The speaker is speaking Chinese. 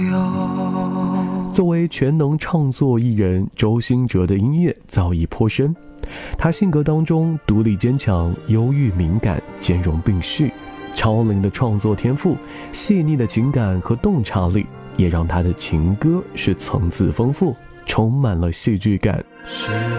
作为全能唱作艺人，周兴哲的音乐造诣颇深。他性格当中独立坚强、忧郁敏感、兼容并蓄，超龄的创作天赋、细腻的情感和洞察力，也让他的情歌是层次丰富，充满了戏剧感。 是